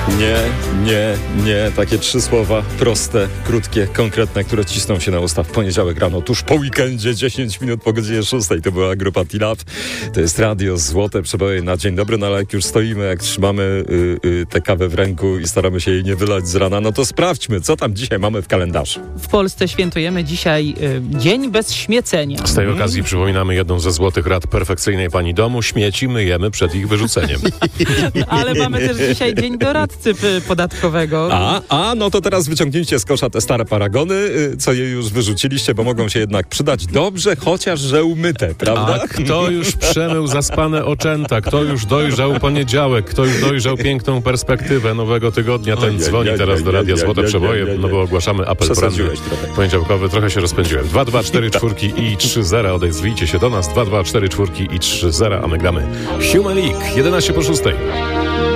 Nie. Takie 3 słowa, proste, krótkie, konkretne, które cisną się na usta w poniedziałek rano, tuż po weekendzie, 10 minut po godzinie 6. To była grupa T-Lab. To jest radio Złote Przeboje na dzień dobry, no ale jak już stoimy, jak trzymamy tę kawę w ręku i staramy się jej nie wylać z rana, no to sprawdźmy, co tam dzisiaj mamy w kalendarzu. W Polsce świętujemy dzisiaj Dzień bez śmiecenia. Z tej okazji przypominamy jedną ze złotych rad perfekcyjnej pani domu. Śmieci myjemy przed ich wyrzuceniem. Ale mamy też dzisiaj Dzień doradcy podatkowego. No to teraz wyciągnijcie z kosza te stare paragony, co je już wyrzuciliście, bo mogą się jednak przydać dobrze, chociaż że umyte, prawda? A kto już przemył zaspane oczęta? Kto już dojrzał poniedziałek? Kto już dojrzał piękną perspektywę nowego tygodnia? Ten dzwoni teraz do Radia Złote Przeboje, no bo ogłaszamy apel poranny poniedziałkowy. Trochę się rozpędziłem. 224 i 30. Odezwijcie się do nas. 224 i 30, a my gramy Human League. 11 po 6.